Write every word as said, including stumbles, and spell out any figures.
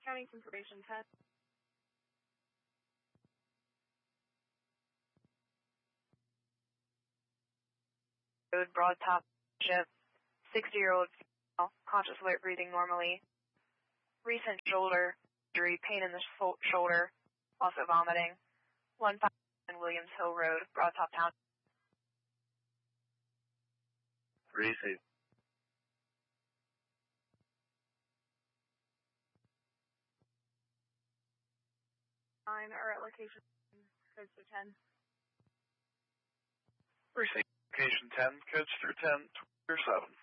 County Information ten. Road, Broad Top, ship, sixty-year-old female, conscious, alert, breathing normally. Recent shoulder injury, pain in the sh- shoulder, also vomiting. one five in Williams Hill Road, Broad Top Town. Receive. Nine are at location codes for ten. Receive. Location ten, codes through ten, twenty-seven.